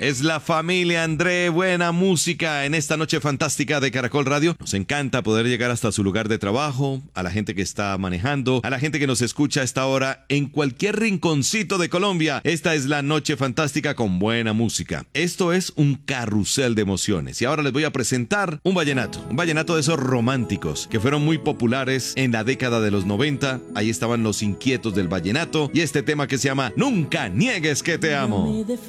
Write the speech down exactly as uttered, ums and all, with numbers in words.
Es la familia André, buena música en esta noche fantástica de Caracol Radio. Nos encanta poder llegar hasta su lugar de trabajo, a la gente que está manejando, a la gente que nos escucha a esta hora en cualquier rinconcito de Colombia. Esta es la noche fantástica con buena música. Esto es un carrusel de emociones y ahora les voy a presentar un vallenato, un vallenato de esos románticos que fueron muy populares en la década de los noventa. Ahí estaban los inquietos del vallenato y este tema que se llama Nunca niegues que te amo.